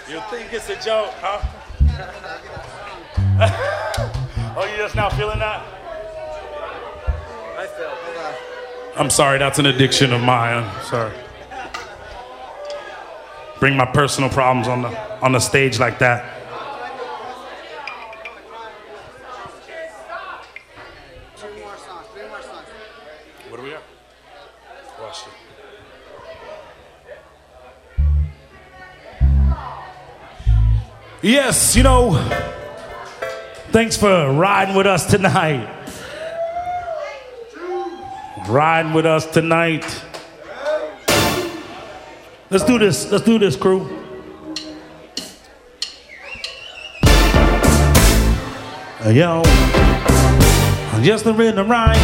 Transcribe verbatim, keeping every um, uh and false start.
You think it's a joke, huh? Oh, you just now feeling that? I feel. Hold on. I'm sorry, that's an addiction of mine. I'm sorry. Bring my personal problems on the on the stage like that. Two more songs. Three more songs. What do we got? Watch it. Yes, you know, thanks for riding with us tonight. Riding with us tonight. Let's do this. Let's do this, crew. Yo, just the rhythm right.